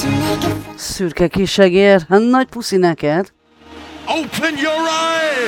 Szürke kisegér, nagy puszi neked. Open your eyes!